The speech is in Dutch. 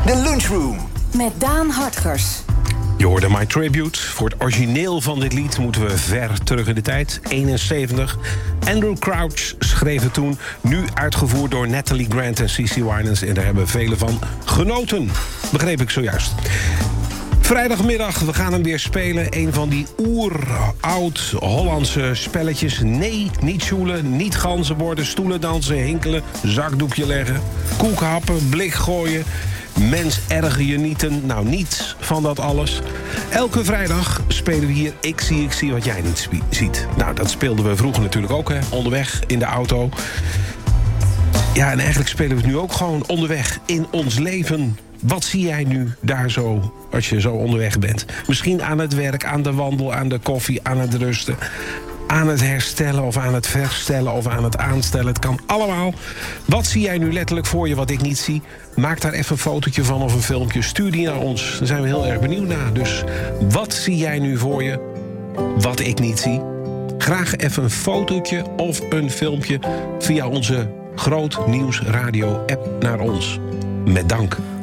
De Lunchroom. Met Daan Hartgers. Je hoorde My Tribute. Voor het origineel van dit lied moeten we ver terug in de tijd. 71. Andrew Crouch schreef het toen. Nu uitgevoerd door Natalie Grant en CeCe Winans. En daar hebben velen van genoten. Begreep ik zojuist. Vrijdagmiddag, we gaan hem weer spelen. Een van die oeroud Hollandse spelletjes. Nee, niet sjoelen, niet ganzenborden, stoelen dansen, hinkelen, zakdoekje leggen, koek happen, blik gooien, mens erger je nieten. Nou, niets van dat alles. Elke vrijdag spelen we hier Ik zie wat jij niet ziet. Nou, dat speelden we vroeger natuurlijk ook, hè. Onderweg, in de auto. Ja, en eigenlijk spelen we het nu ook gewoon onderweg in ons leven. Wat zie jij nu daar zo, als je zo onderweg bent? Misschien aan het werk, aan de wandel, aan de koffie, aan het rusten, aan het herstellen of aan het verstellen of aan het aanstellen. Het kan allemaal. Wat zie jij nu letterlijk voor je wat ik niet zie? Maak daar even een fotootje van of een filmpje. Stuur die naar ons. Daar zijn we heel erg benieuwd naar. Dus wat zie jij nu voor je wat ik niet zie? Graag even een fotootje of een filmpje via onze Groot Nieuws Radio app naar ons. Met dank.